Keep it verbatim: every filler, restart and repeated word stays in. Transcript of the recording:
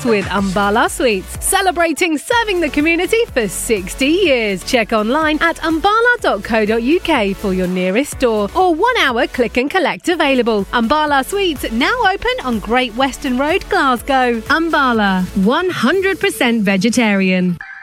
with Umbala Sweets, celebrating serving the community for sixty years. Check online at umbala dot co dot uk for your nearest store or one hour click and collect available. Umbala Sweets now open on Great Western Road, Glasgow. Umbala, one hundred percent vegetarian.